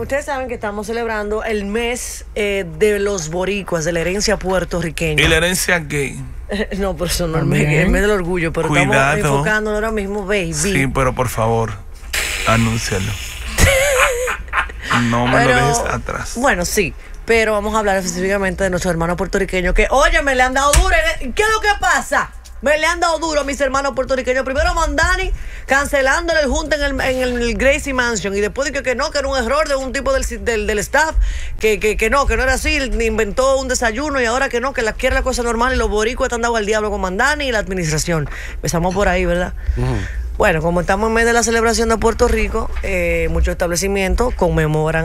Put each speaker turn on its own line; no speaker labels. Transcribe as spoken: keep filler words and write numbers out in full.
ustedes saben que estamos celebrando el mes eh, de los boricuas, de la herencia puertorriqueña.
¿Y la herencia gay?
No, pero eso no es el mes, el mes del orgullo, pero
Cuidado.
estamos enfocándonos ahora mismo, baby.
Sí, pero por favor, anúncialo. No me
pero,
lo dejes atrás.
Bueno, sí, pero vamos a hablar específicamente de nuestros hermanos puertorriqueños que, oye, me le han dado duro. ¿Qué es lo que pasa? Me le han dado duro a mis hermanos puertorriqueños. Primero Mandani cancelándole el junta en el, en el Gracie Mansion. Y después de que, que no, que era un error de un tipo del, del, del staff. Que, que, que no, que no era así. Inventó un desayuno y ahora que no, que la quiere la cosa normal. Y los boricuas están dados al diablo con Mandani y la administración. Empezamos por ahí, ¿verdad? Uh-huh. Bueno, como estamos en medio de la celebración de Puerto Rico, eh, muchos establecimientos conmemoran